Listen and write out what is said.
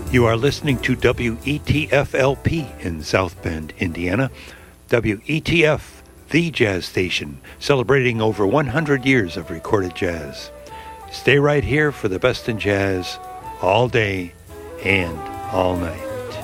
You are listening to WETF-LP in South Bend, Indiana. WETF, the jazz station, celebrating over 100 years of recorded jazz. Stay right here for the best in jazz, all day and all night.